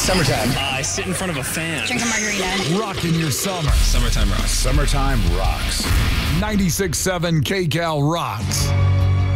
Summertime. I sit in front of a fan. Drink a margarita. Rocking your summer. Summertime rocks. Summertime rocks. 96.7 KCAL rocks.